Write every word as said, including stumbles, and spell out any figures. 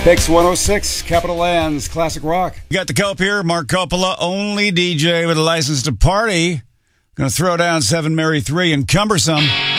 Picks one oh six, Capital Lands, classic rock. You got the Cope here. Mark Coppola, only D J with a license to party. Gonna throw down Seven Mary three and Cumbersome.